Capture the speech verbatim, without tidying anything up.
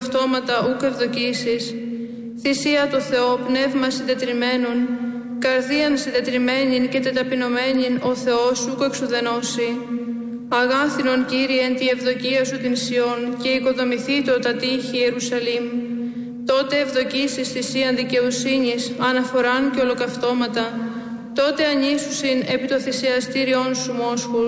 ολοκαυτώματα ούκ ευδοκίσεις, θυσία το Θεό πνεύμα συντετριμένων, καρδίαν συντετριμένην και τεταπεινωμένην ο Θεός ούκ εξουδενώσει. Αγάθινον Κύριε εν τη ευδοκία σου την Σιών και οικοδομηθήτω τα τείχη Ιερουσαλήμ. Τότε ευδοκίσεις θυσίαν δικαιοσύνης, αναφοράν και ολοκαυτώματα, τότε ανήσουσιν επί το θυσιαστήριον σου μόσχους.